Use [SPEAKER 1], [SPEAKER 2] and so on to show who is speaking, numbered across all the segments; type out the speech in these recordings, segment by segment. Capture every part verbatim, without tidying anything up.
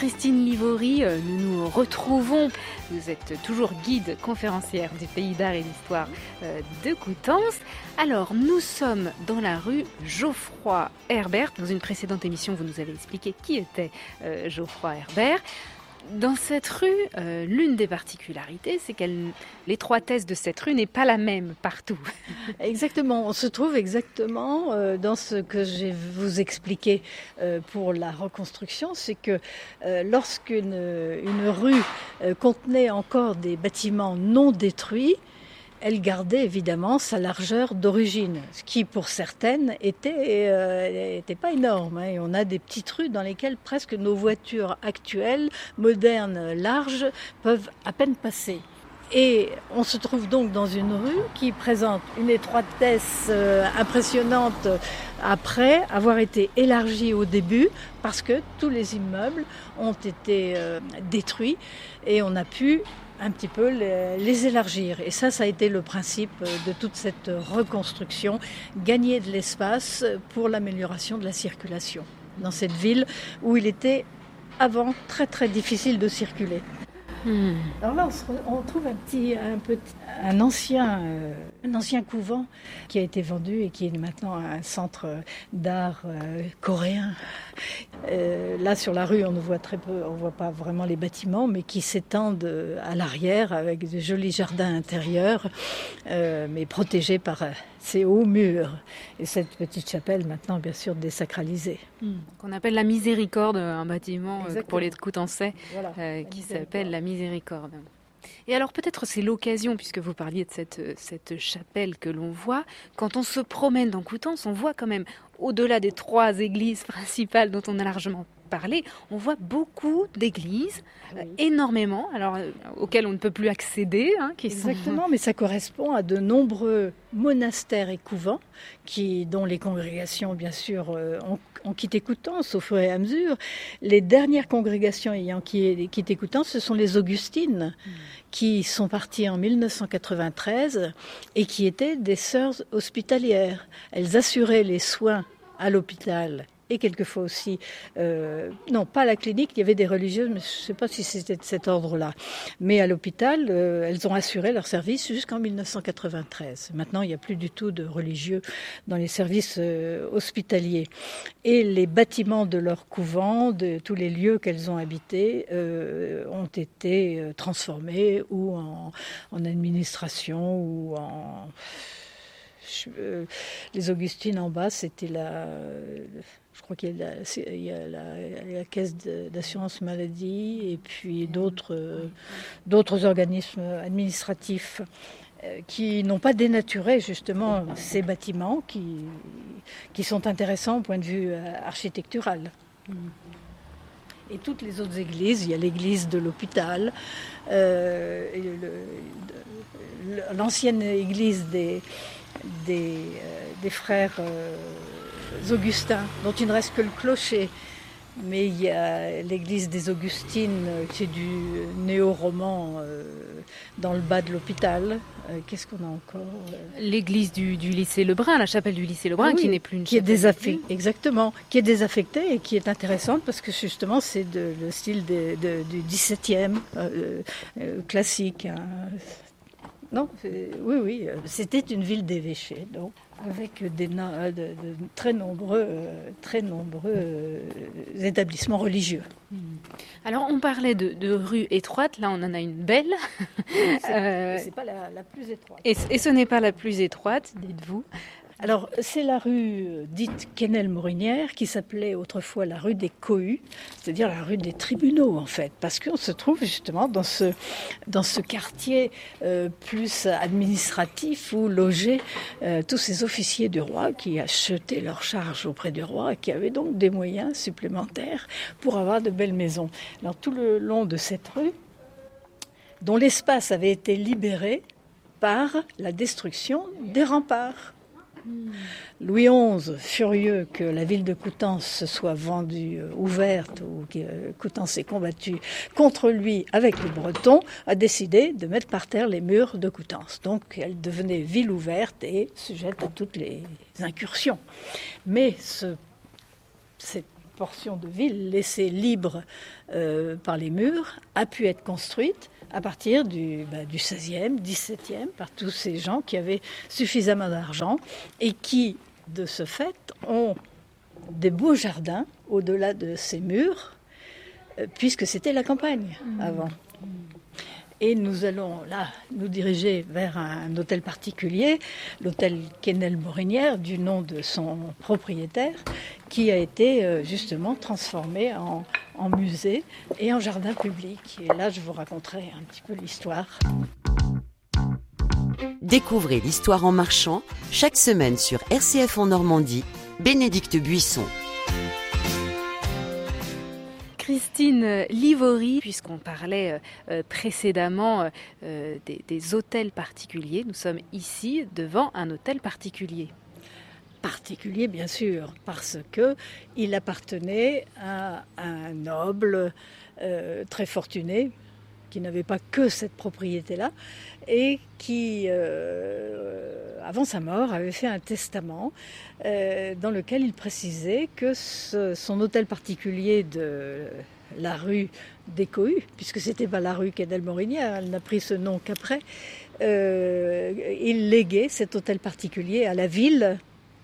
[SPEAKER 1] Christine Livory, nous nous retrouvons. Vous êtes toujours guide conférencière du Pays d'Art et d'Histoire de Coutances. Alors, nous sommes dans la rue Geoffroy Herbert. Dans une précédente émission, vous nous avez expliqué qui était euh, Geoffroy Herbert. Dans cette rue, euh, l'une des particularités, c'est que l'étroitesse de cette rue n'est pas la même partout.
[SPEAKER 2] Exactement, on se trouve exactement euh, dans ce que je vais vous expliquer euh, pour la reconstruction, c'est que euh, lorsqu'une une rue euh, contenait encore des bâtiments non détruits, elle gardait évidemment sa largeur d'origine, ce qui pour certaines était, euh, était pas énorme. Hein. Et on a des petites rues dans lesquelles presque nos voitures actuelles, modernes, larges, peuvent à peine passer. Et on se trouve donc dans une rue qui présente une étroitesse euh, impressionnante après avoir été élargie au début parce que tous les immeubles ont été euh, détruits et on a pu un petit peu les, les élargir. Et ça, ça a été le principe de toute cette reconstruction, gagner de l'espace pour l'amélioration de la circulation dans cette ville où il était avant très très difficile de circuler. Hmm. Alors là, on, se, on trouve un petit, un petit, un ancien, euh, un ancien couvent qui a été vendu et qui est maintenant un centre d'art euh, coréen. Euh, là, sur la rue, on ne voit très peu, on voit pas vraiment les bâtiments, mais qui s'étendent à l'arrière avec de jolis jardins intérieurs, euh, mais protégés par euh, ces hauts murs. Et cette petite chapelle, maintenant, bien sûr, désacralisée.
[SPEAKER 1] Hmm. Qu'on appelle la Miséricorde, un bâtiment Exactement. Pour les Coutançais,
[SPEAKER 2] voilà,
[SPEAKER 1] euh, qui s'appelle la Miséricorde. Et alors peut-être c'est l'occasion, puisque vous parliez de cette, cette chapelle que l'on voit, quand on se promène dans Coutances, on voit quand même, au-delà des trois églises principales dont on a largement parlé, on voit beaucoup d'églises, oui. euh, énormément, alors euh, auxquelles on ne peut plus accéder. Hein, qui
[SPEAKER 2] Exactement,
[SPEAKER 1] sont...
[SPEAKER 2] mais ça correspond à de nombreux monastères et couvents, qui, dont les congrégations, bien sûr, euh, ont, ont quitté Coutances au fur et à mesure. Les dernières congrégations ayant quitté Coutances, ce sont les Augustines, mmh. qui sont parties en mille neuf cent quatre-vingt-treize et qui étaient des sœurs hospitalières. Elles assuraient les soins à l'hôpital et quelquefois aussi, euh, non pas à la clinique, il y avait des religieuses, mais je ne sais pas si c'était de cet ordre-là. Mais à l'hôpital, euh, elles ont assuré leur service jusqu'en mille neuf cent quatre-vingt-treize. Maintenant, il n'y a plus du tout de religieux dans les services euh, hospitaliers. Et les bâtiments de leur couvent, de tous les lieux qu'elles ont habités, euh, ont été euh, transformés ou en, en administration ou en... Euh, les Augustines en bas, c'était la... Je crois qu'il y a la, il y a la, la caisse d'assurance maladie et puis d'autres, euh, d'autres organismes administratifs euh, qui n'ont pas dénaturé justement ces bâtiments qui, qui sont intéressants au point de vue euh, architectural. Et toutes les autres églises, il y a l'église de l'hôpital, euh, et le, le, l'ancienne église des, des, euh, des frères euh, Augustins, dont il ne reste que le clocher. Mais il y a l'église des Augustines qui est du néo-roman euh, dans le bas de l'hôpital. Euh, qu'est-ce qu'on a encore euh...
[SPEAKER 1] L'église du, du lycée Lebrun, la chapelle du lycée Lebrun, ah oui, qui n'est plus une
[SPEAKER 2] qui
[SPEAKER 1] chapelle.
[SPEAKER 2] Est désaffectée, exactement, qui est désaffectée et qui est intéressante parce que justement c'est de, le style de, de, du dix-septième euh, euh, classique. Hein. Non, oui, oui, c'était une ville d'évêchés, donc avec des, de, de très nombreux, très nombreux établissements religieux.
[SPEAKER 1] Alors, on parlait de, de rues étroites, là on en a une belle.
[SPEAKER 2] C'est, euh, c'est pas la, la plus étroite.
[SPEAKER 1] Et, et ce n'est pas la plus étroite, dites-vous.
[SPEAKER 2] Alors, c'est la rue dite Quesnel-Morinière qui s'appelait autrefois la rue des Cohues, c'est-à-dire la rue des tribunaux en fait, parce qu'on se trouve justement dans ce, dans ce quartier euh, plus administratif où logeaient euh, tous ces officiers du roi qui achetaient leurs charges auprès du roi et qui avaient donc des moyens supplémentaires pour avoir de belles maisons. Alors, tout le long de cette rue, dont l'espace avait été libéré par la destruction des remparts. Louis onze, furieux que la ville de Coutances se soit vendue euh, ouverte ou que euh, Coutances ait combattu contre lui avec les Bretons, a décidé de mettre par terre les murs de Coutances. Donc elle devenait ville ouverte et sujette à toutes les incursions. Mais ce, cette portion de ville laissée libre euh, par les murs a pu être construite à partir du, bah, du seizième, dix-septième, par tous ces gens qui avaient suffisamment d'argent et qui, de ce fait, ont des beaux jardins au-delà de ces murs, euh, puisque c'était la campagne avant. Et nous allons là nous diriger vers un hôtel particulier, l'hôtel Quesnel-Morinière, du nom de son propriétaire, qui a été justement transformé en, en musée et en jardin public. Et là, je vous raconterai un petit peu l'histoire.
[SPEAKER 3] Découvrez l'histoire en marchant chaque semaine sur R C F en Normandie. Bénédicte Buisson.
[SPEAKER 1] Christine Livory, puisqu'on parlait euh, précédemment euh, des, des hôtels particuliers, nous sommes ici devant un hôtel particulier.
[SPEAKER 2] Particulier, bien sûr, parce que il appartenait à un noble euh, très fortuné, qui n'avait pas que cette propriété-là, et qui, euh, avant sa mort, avait fait un testament euh, dans lequel il précisait que ce, son hôtel particulier de la rue des Cohues, puisque c'était pas la rue Quesnel-Morinière, elle n'a pris ce nom qu'après, euh, il léguait cet hôtel particulier à la ville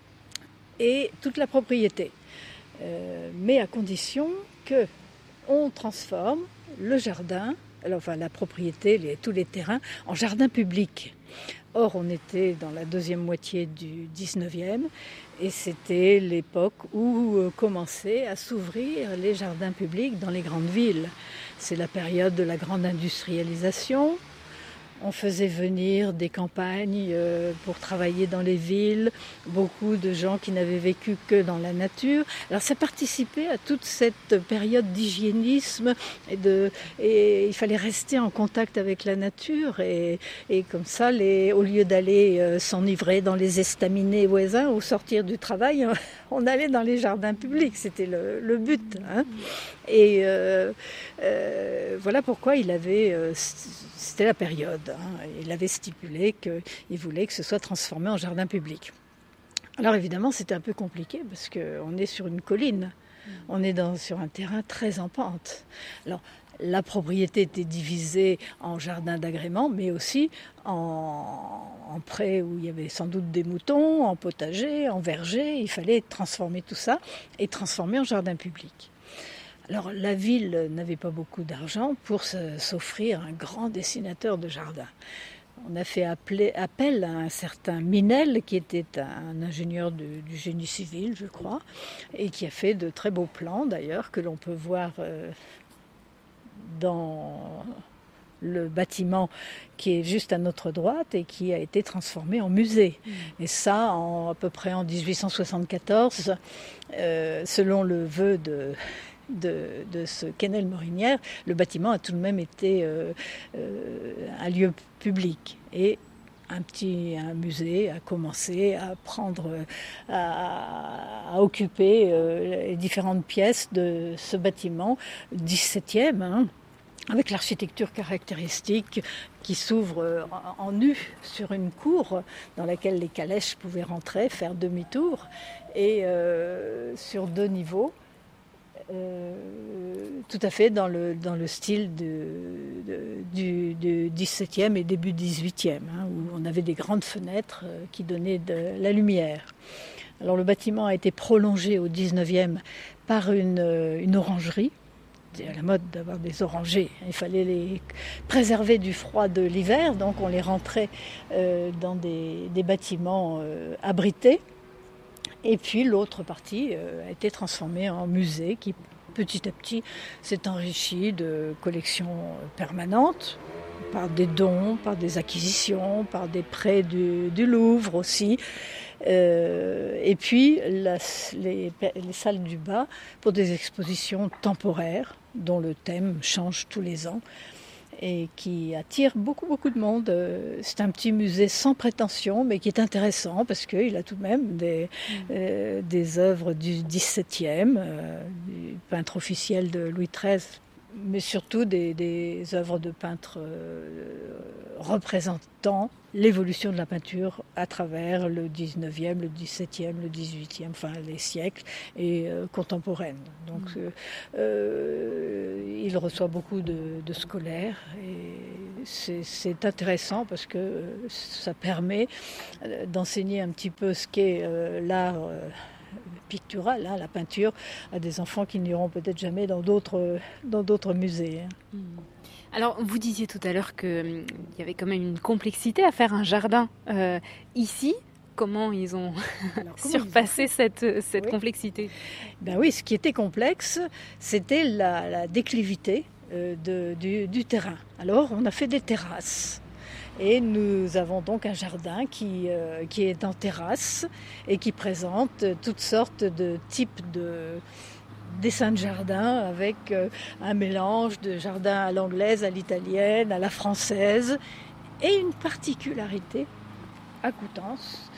[SPEAKER 2] et toute la propriété, euh, mais à condition que on transforme le jardin, alors, enfin la propriété, les, tous les terrains, en jardin public. Or, on était dans la deuxième moitié du dix-neuvième et c'était l'époque où euh, commençaient à s'ouvrir les jardins publics dans les grandes villes. C'est la période de la grande industrialisation. On faisait venir des campagnes euh, pour travailler dans les villes, beaucoup de gens qui n'avaient vécu que dans la nature. Alors ça participait à toute cette période d'hygiénisme et, de, et il fallait rester en contact avec la nature et, et comme ça, les, au lieu d'aller euh, s'enivrer dans les estaminets voisins ou sortir du travail, on allait dans les jardins publics, c'était le, le but. Hein. Et euh, euh, voilà pourquoi il avait, euh, c'était la période, hein, il avait stipulé qu'il voulait que ce soit transformé en jardin public. Alors évidemment c'était un peu compliqué parce qu'on est sur une colline, on est dans, sur un terrain très en pente. Alors la propriété était divisée en jardin d'agrément, mais aussi en, en prés où il y avait sans doute des moutons, en potager, en verger. Il fallait transformer tout ça et transformer en jardin public. Alors la ville n'avait pas beaucoup d'argent pour s'offrir un grand dessinateur de jardin. On a fait appeler, appel à un certain Minel, qui était un ingénieur de, du génie civil, je crois, et qui a fait de très beaux plans d'ailleurs, que l'on peut voir euh, dans le bâtiment qui est juste à notre droite et qui a été transformé en musée. Mmh. Et ça, en, à peu près en dix-huit cent soixante-quatorze, euh, selon le vœu de... De, de ce Quesnel-Morinière, le bâtiment a tout de même été euh, euh, un lieu public et un petit un musée a commencé à prendre, à, à occuper euh, les différentes pièces de ce bâtiment dix-septième, hein, avec l'architecture caractéristique qui s'ouvre en, en U sur une cour dans laquelle les calèches pouvaient rentrer, faire demi-tour, et euh, sur deux niveaux. Euh, tout à fait dans le, dans le style de, de, du, du dix-septième et début dix-huitième, hein, où on avait des grandes fenêtres euh, qui donnaient de la lumière. Alors le bâtiment a été prolongé au dix-neuvième par une, une orangerie. C'est à la mode d'avoir des orangers. Il fallait les préserver du froid de l'hiver, donc on les rentrait euh, dans des, des bâtiments euh, abrités. Et puis l'autre partie euh, a été transformée en musée qui petit à petit s'est enrichi de collections permanentes, par des dons, par des acquisitions, par des prêts du, du Louvre aussi. Euh, et puis la, les, les salles du bas pour des expositions temporaires dont le thème change tous les ans et qui attire beaucoup beaucoup de monde. C'est un petit musée sans prétention, mais qui est intéressant parce qu'il a tout de même des, mmh. euh, des œuvres du dix-septième, euh, du peintre officiel de Louis treize, mais surtout des, des œuvres de peintres euh, représentant l'évolution de la peinture à travers le dix-neuvième, le dix-septième, le dix-huitième, enfin les siècles et euh, contemporaines. Donc euh, euh, il reçoit beaucoup de, de scolaires et c'est, c'est intéressant parce que ça permet d'enseigner un petit peu ce qu'est euh, l'art euh, pictural, hein, la peinture, à des enfants qui n'iront peut-être jamais dans d'autres, dans d'autres musées. Hein.
[SPEAKER 1] Mmh. Alors, vous disiez tout à l'heure qu'il y avait quand même une complexité à faire un jardin euh, ici. Comment ils ont Alors, comment surpassé ils ont... cette, cette oui. complexité ?
[SPEAKER 2] Ben oui, ce qui était complexe, c'était la, la déclivité euh, de, du, du terrain. Alors, on a fait des terrasses. Et nous avons donc un jardin qui, euh, qui est en terrasse et qui présente toutes sortes de types de dessins de jardin avec euh, un mélange de jardin à l'anglaise, à l'italienne, à la française. Et une particularité à Coutances,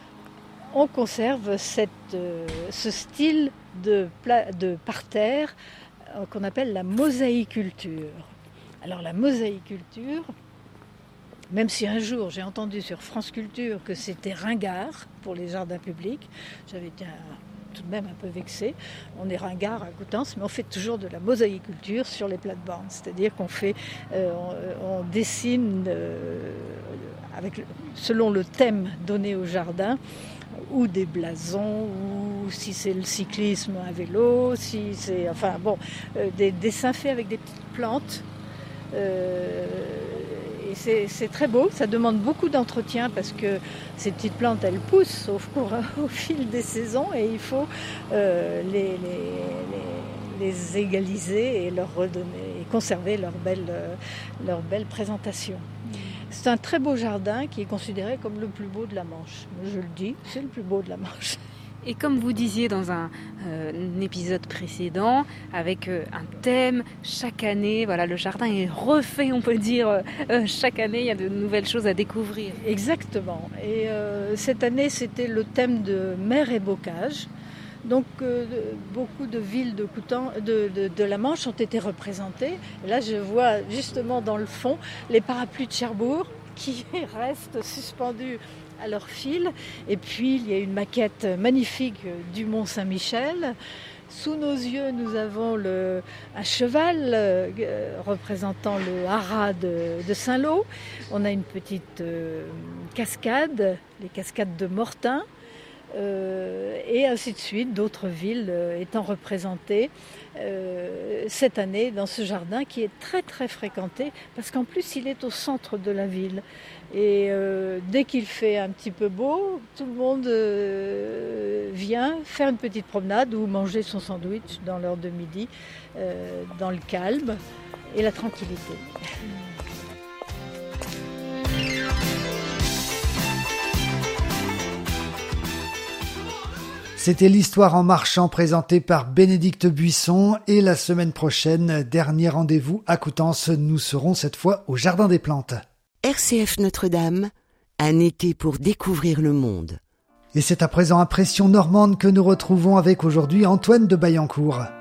[SPEAKER 2] on conserve cette, euh, ce style de, pla- de parterre euh, qu'on appelle la mosaïculture. Alors la mosaïculture, même si un jour j'ai entendu sur France Culture que c'était ringard pour les jardins publics, j'avais été un, tout de même un peu vexée. On est ringard à Coutances, mais on fait toujours de la mosaïculture sur les plates-bandes. C'est-à-dire qu'on fait, euh, on, on dessine euh, avec, selon le thème donné au jardin, ou des blasons, ou si c'est le cyclisme, un vélo, si c'est, enfin bon, euh, des dessins faits avec des petites plantes. Euh, Et c'est, c'est très beau, ça demande beaucoup d'entretien parce que ces petites plantes, elles poussent au, cours, au fil des saisons et il faut euh, les, les, les, les égaliser et leur redonner, et conserver leur belle, leur belle présentation. C'est un très beau jardin qui est considéré comme le plus beau de la Manche. Je le dis, c'est le plus beau de la Manche.
[SPEAKER 1] Et comme vous disiez dans un, euh, un épisode précédent, avec euh, un thème, chaque année, voilà, le jardin est refait, on peut dire, euh, chaque année, il y a de nouvelles choses à découvrir.
[SPEAKER 2] Exactement. Et euh, cette année, c'était le thème de mer et bocage. Donc, euh, beaucoup de villes de, Coutances, de, de, de la Manche ont été représentées. Et là, je vois justement dans le fond les parapluies de Cherbourg qui restent suspendus à leur fil. Et puis, il y a une maquette magnifique du Mont Saint-Michel. Sous nos yeux, nous avons le, un cheval euh, représentant le haras de, de Saint-Lô. On a une petite euh, cascade, les cascades de Mortain. Euh, et ainsi de suite, d'autres villes euh, étant représentées euh, cette année dans ce jardin qui est très très fréquenté parce qu'en plus il est au centre de la ville et euh, dès qu'il fait un petit peu beau, tout le monde euh, vient faire une petite promenade ou manger son sandwich dans l'heure de midi euh, dans le calme et la tranquillité.
[SPEAKER 4] C'était l'Histoire en marchant présentée par Bénédicte Buisson et la semaine prochaine, dernier rendez-vous à Coutances, nous serons cette fois au Jardin des Plantes.
[SPEAKER 3] R C F Notre-Dame, un été pour découvrir le monde.
[SPEAKER 4] Et c'est à présent Impression normande que nous retrouvons avec aujourd'hui Antoine de Baillancourt.